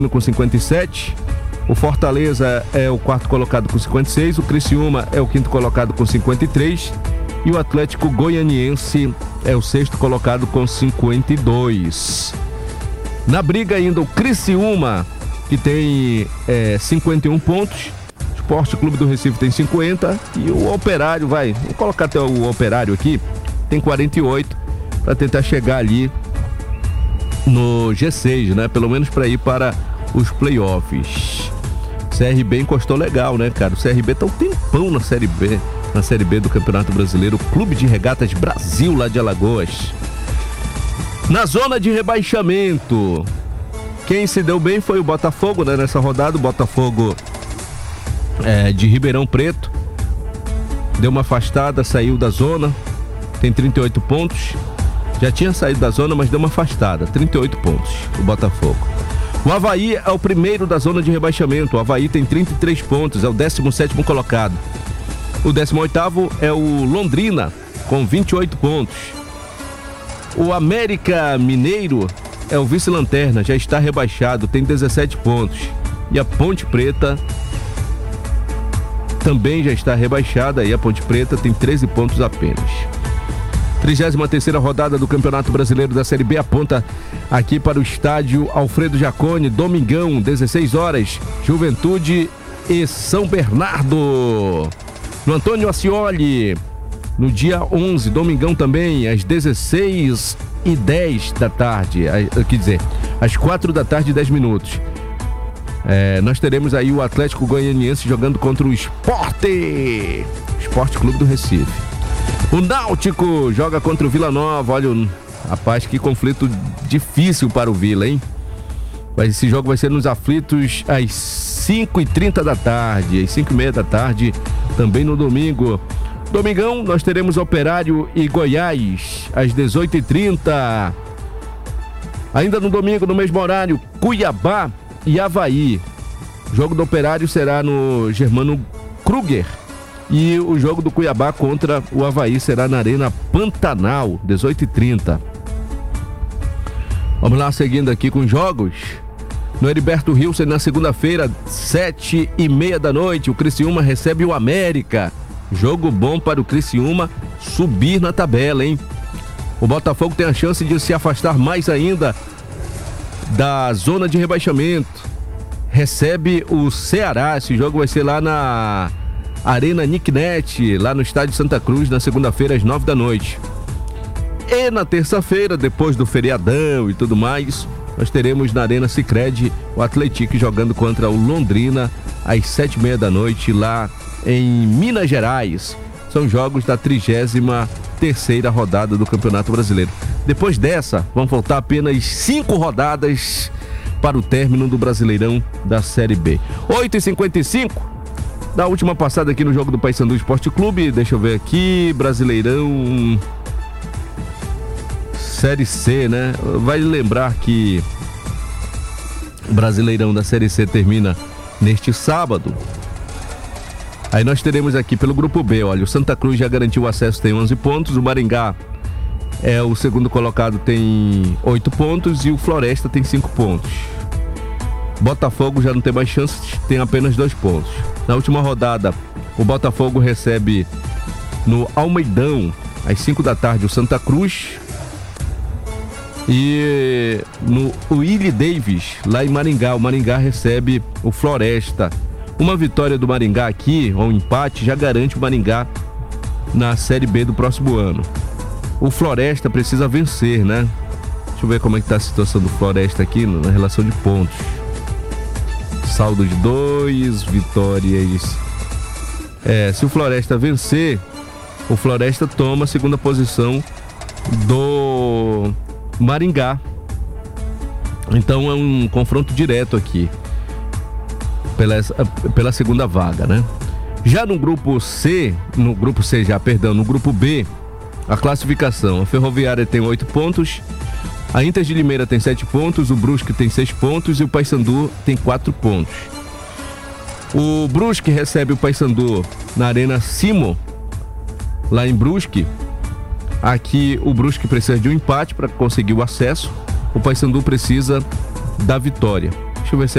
com 57. O Fortaleza é o quarto colocado com 56. O Criciúma é o quinto colocado com 53. E o Atlético Goianiense é o sexto colocado com 52. Na briga ainda o Criciúma, que tem 51 pontos. O Sport Clube do Recife tem 50. E o Operário, vou colocar até o Operário aqui, tem 48, para tentar chegar ali no G6, né? Pelo menos para ir para os playoffs. CRB encostou legal, né, cara? O CRB tá um tempão na Série B do Campeonato Brasileiro, Clube de Regatas Brasil, lá de Alagoas. Na zona de rebaixamento, quem se deu bem foi o Botafogo, né, nessa rodada. O Botafogo de Ribeirão Preto deu uma afastada, saiu da zona, tem 38 pontos. Já tinha saído da zona, mas deu uma afastada, 38 pontos, o Botafogo. O Avaí é o primeiro da zona de rebaixamento. O Avaí tem 33 pontos, é o 17º colocado. O 18º é o Londrina, com 28 pontos. O América Mineiro é o vice-lanterna, já está rebaixado, tem 17 pontos. E a Ponte Preta também já está rebaixada, e a Ponte Preta tem 13 pontos apenas. 33ª rodada do Campeonato Brasileiro da Série B aponta aqui para o estádio Alfredo Jaconi, domingão, 16 horas, Juventude e São Bernardo. No Antônio Ascioli, no dia 11, domingão também, às 16h10 da tarde, quer dizer, às 4 da tarde e 10 minutos. Nós teremos aí o Atlético Goianiense jogando contra o Sport Clube do Recife. O Náutico joga contra o Vila Nova. Olha, rapaz, que conflito difícil para o Vila, hein? Esse jogo vai ser nos aflitos às 5h30 da tarde, às 5h30 da tarde, também no domingo. Domingão, nós teremos Operário e Goiás, às 18h30. Ainda no domingo, no mesmo horário, Cuiabá e Avaí. O jogo do Operário será no Germano Kruger. E o jogo do Cuiabá contra o Avaí será na Arena Pantanal, 18h30. Vamos lá, seguindo aqui com os jogos. No Heriberto Wilson, na segunda-feira, 7h30 da noite, o Criciúma recebe o América. Jogo bom para o Criciúma subir na tabela, hein? O Botafogo tem a chance de se afastar mais ainda da zona de rebaixamento. Recebe o Ceará. Esse jogo vai ser lá na Arena Nicknet, lá no estádio Santa Cruz, na segunda-feira às 9 da noite. E na terça-feira, depois do feriadão e tudo mais, nós teremos na Arena Sicredi o Atlético jogando contra o Londrina às 7h30 da noite, lá em Minas Gerais. São jogos da 33ª rodada do Campeonato Brasileiro. Depois dessa, vão faltar apenas 5 rodadas para o término do Brasileirão da Série B. 8h55. Da última passada aqui no jogo do Paysandu Esporte Clube, deixa eu ver aqui, Brasileirão Série C, né? Vai lembrar que o Brasileirão da Série C termina neste sábado. Aí nós teremos aqui pelo grupo B, olha, o Santa Cruz já garantiu o acesso, tem 11 pontos, o Maringá é o segundo colocado, tem 8 pontos e o Floresta tem 5 pontos. Botafogo já não tem mais chances, tem apenas 2 pontos. Na última rodada, o Botafogo recebe no Almeidão, às 5 da tarde, o Santa Cruz. E no Willie Davis, lá em Maringá, o Maringá recebe o Floresta. Uma vitória do Maringá aqui, ou um empate, já garante o Maringá na Série B do próximo ano. O Floresta precisa vencer, né? Deixa eu ver como é que tá a situação do Floresta aqui na relação de pontos. Saldo de 2 vitórias. Se o Floresta vencer, o Floresta toma a segunda posição do Maringá. Então é um confronto direto aqui pela segunda vaga, né? Já no grupo B, a classificação: a Ferroviária tem 8 pontos, a Inter de Limeira tem 7 pontos, o Brusque tem 6 pontos e o Paysandu tem 4 pontos. O Brusque recebe o Paysandu na Arena Simo, lá em Brusque. Aqui o Brusque precisa de um empate para conseguir o acesso. O Paysandu precisa da vitória. Deixa eu ver se